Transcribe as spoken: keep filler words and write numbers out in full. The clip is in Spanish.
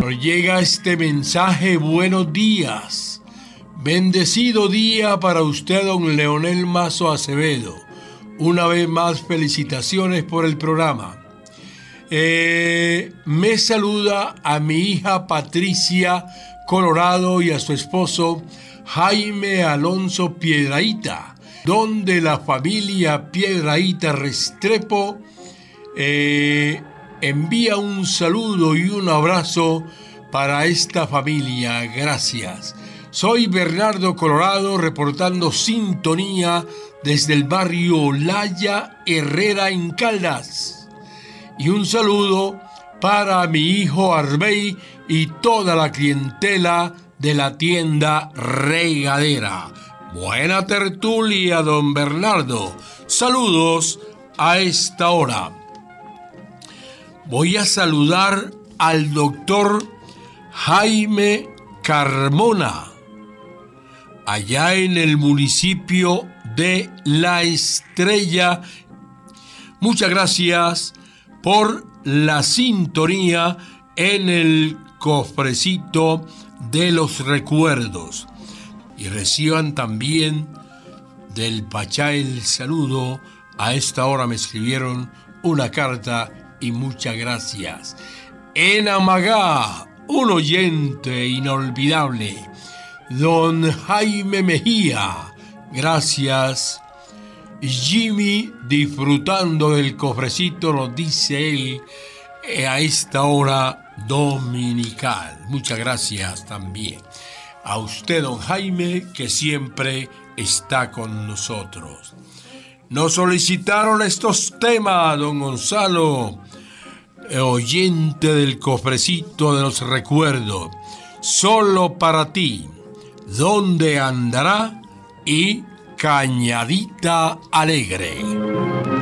Nos llega este mensaje: buenos días. Bendecido día para usted, don Leonel Mazo Acevedo. Una vez más, felicitaciones por el programa. Eh, me saluda a mi hija Patricia Colorado y a su esposo Jaime Alonso Piedrahita, donde la familia Piedrahita Restrepo eh, envía un saludo y un abrazo para esta familia. Gracias. Soy Bernardo Colorado, reportando sintonía desde el barrio Olaya Herrera en Caldas. Y un saludo para mi hijo Arbey y toda la clientela de la tienda Regadera. Buena tertulia, don Bernardo. Saludos a esta hora. Voy a saludar al doctor Jaime Carmona, allá en el municipio de La Estrella. Muchas gracias por la sintonía en el cofrecito de los recuerdos. Y reciban también del Pachá el saludo. A esta hora me escribieron una carta y muchas gracias. En Amagá, un oyente inolvidable, don Jaime Mejía, gracias. Jimmy, disfrutando del cofrecito, nos dice él, a esta hora dominical. Muchas gracias también a usted, don Jaime, que siempre está con nosotros. Nos solicitaron estos temas, don Gonzalo, oyente del cofrecito de los recuerdos. Solo para ti, ¿dónde andará? Y Cañadita Alegre.